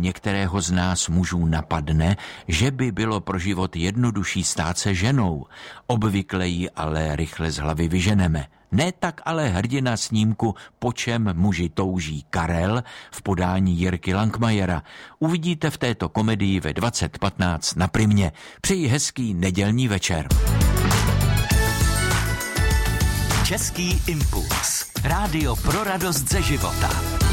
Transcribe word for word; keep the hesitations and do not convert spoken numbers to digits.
některého z nás mužů napadne, že by bylo pro život jednodušší stát se ženou. Obvykle ji ale rychle z hlavy vyženeme. Ne tak ale hrdina snímku Po čem muži touží Karel v podání Jirky Langmajera. Uvidíte v této komedii ve dvacet patnáct na Primě. Přeji hezký nedělní večer. Český impuls. Rádio pro radost ze života.